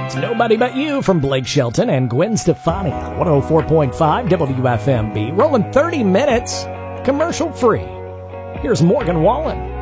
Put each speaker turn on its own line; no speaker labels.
It's Nobody But You from Blake Shelton and Gwen Stefani on 104.5 WFMB. Rolling 30 minutes, commercial free. Here's Morgan Wallen.